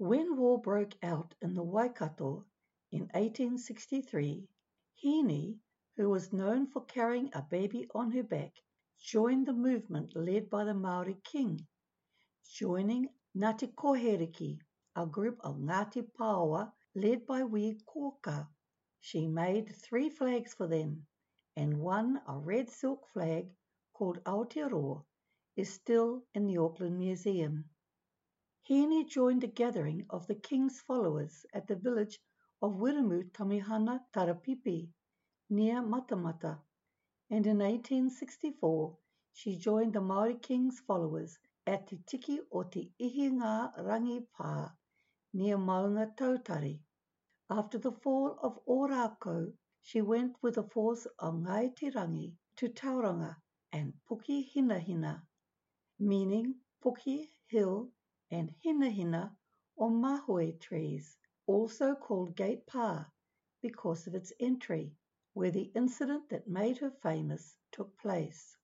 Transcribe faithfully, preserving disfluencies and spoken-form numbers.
When war broke out in the Waikato in eighteen sixty-three, Hine, who was known for carrying a baby on her back, joined the movement led by the Maori king, joining Ngāti Koheriki, a group of Ngāti Pāoa led by Wee Koka. She made three flags for them, and one, a red silk flag called Aotearoa, is still in the Auckland Museum. Hine joined a gathering of the king's followers at the village of Wiremu Tamihana Tarapipi, near Matamata, and in eighteen sixty-four she joined the Maori king's followers at Te Tiki o Te Ihinga Rangi Pā, near Maunga Tautari. After the fall of Ōrākau, she went with a force of Ngaitirangi to Tauranga and Puki Hinahina, meaning Puki Hill and Hinahina or mahoe trees, also called Gate Pā because of its entry, where the incident that made her famous took place.